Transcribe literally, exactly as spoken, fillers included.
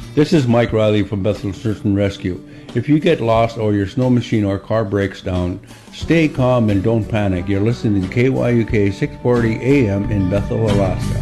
This is Mike Riley from Bethel Search and Rescue. If you get lost or your snow machine or car breaks down, stay calm and don't panic. You're listening to K Y U K six forty A M in Bethel, Alaska.